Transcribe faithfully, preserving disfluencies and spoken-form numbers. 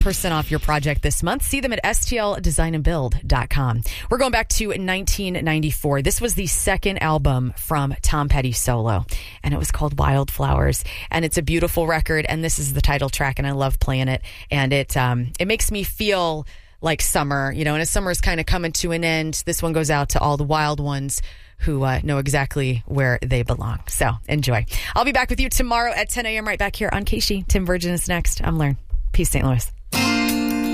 percent off your project this month. See them at S T L design and build dot com. We're going back to nineteen ninety-four. This was the second album from Tom Petty solo, and it was called Wildflowers. And it's a beautiful record, and this is the title track, and I love playing it. And it um, it makes me feel like summer, you know, and as summer is kind of coming to an end, this one goes out to all the wild ones who uh, know exactly where they belong. So enjoy. I'll be back with you tomorrow at ten a.m. right back here on K S H E. Tim Virgin is next. I'm Lauren. Peace, Saint Louis.